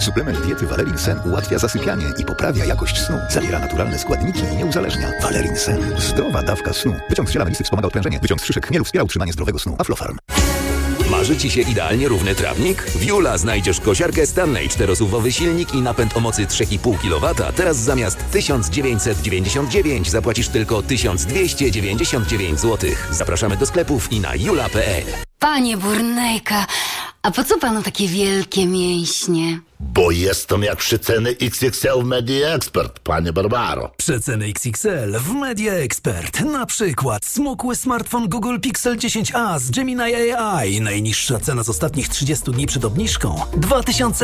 Suplement diety Valerin Sen ułatwia zasypianie i poprawia jakość snu. Zawiera naturalne składniki i nie uzależnia. Valerin Sen. Zdrowa dawka snu. Wyciąg z ziela melisy wspomaga odprężenie. Wyciąg z szyszek chmielu wspiera utrzymanie zdrowego snu. Aflofarm. Marzy Ci się idealnie równy trawnik? W Jula znajdziesz kosiarkę Stanley, 4-suwowy silnik i napęd o mocy 3,5 kW. Teraz zamiast 1999 zapłacisz tylko 1299 zł. Zapraszamy do sklepów i na jula.pl. Panie Burnejka, a po co panu takie wielkie mięśnie? Bo jestem jak przeceny XXL w Media Expert, panie Barbaro. Przeceny XXL w Media Expert. Na przykład smukły smartfon Google Pixel 10a z Gemini AI. Najniższa cena z ostatnich 30 dni przed obniżką 2000